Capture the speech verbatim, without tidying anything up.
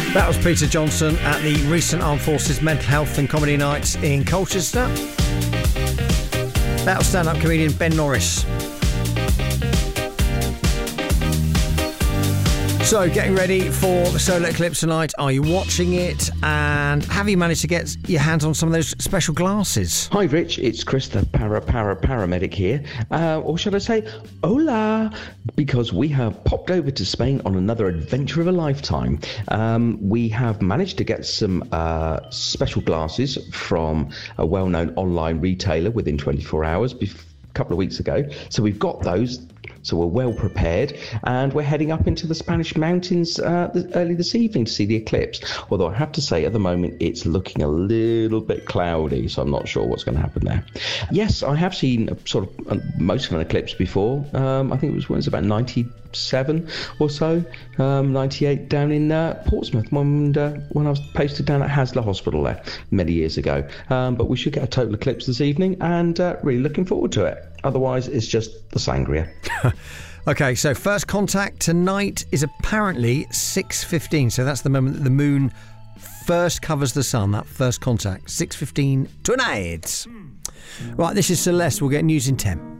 That was Peter Johnson at the recent Armed Forces Mental Health and Comedy Nights in Colchester. That was stand-up comedian Ben Norris. So, getting ready for the solar eclipse tonight. Are you watching it? And have you managed to get your hands on some of those special glasses? Hi, Rich. It's Chris, the para para paramedic here. Uh, or should I say, hola? Because we have popped over to Spain on another adventure of a lifetime. Um, we have managed to get some uh, special glasses from a well-known online retailer within twenty-four hours, bef- a couple of weeks ago. So we've got those. So we're well prepared, and we're heading up into the Spanish mountains uh, th- early this evening to see the eclipse. Although I have to say, at the moment, it's looking a little bit cloudy, so I'm not sure what's going to happen there. Yes, I have seen a, sort of uh, most of an eclipse before. Um, I think it was when it was about ninety-seven or so, um, ninety-eight down in uh, Portsmouth when, uh, when I was posted down at Haslar Hospital there many years ago. Um, but we should get a total eclipse this evening, and uh, really looking forward to it. Otherwise, it's just the sangria. Okay, so first contact tonight is apparently six fifteen. So that's the moment that the moon first covers the sun. That first contact, six fifteen tonight. Right, this is Celeste. We'll get news in ten.